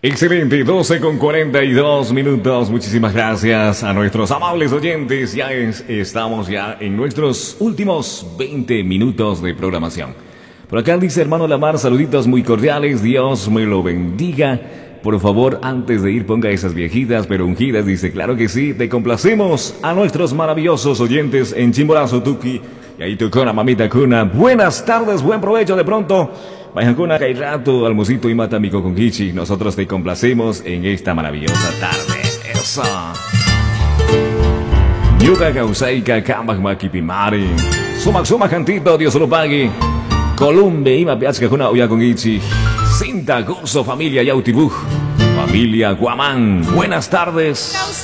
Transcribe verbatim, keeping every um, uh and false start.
Excelente, doce con cuarenta y dos minutos. Muchísimas gracias a nuestros amables oyentes. Ya es, estamos ya en nuestros últimos veinte minutos de programación. Por acá dice hermano Lamar, saluditos muy cordiales. Dios me lo bendiga. Por favor, antes de ir ponga esas viejitas pero ungidas. Dice, claro que sí, te complacemos a nuestros maravillosos oyentes en Chimborazo, Tuki. Y ahí tu cuna, mamita cuna. Buenas tardes, buen provecho de pronto. Vayan con una rato, almocito y matamico con Kichi. Nosotros te complacemos en esta maravillosa tarde. Eso. Yuga Gausaika, Kambak Makipimari. Sumak Sumak Cantito, Dios lo pague. Columbe, Ima Piazca Juna Uya con Kichi. Cinta Gozo, familia Yautibuj. Familia Guamán. Buenas tardes.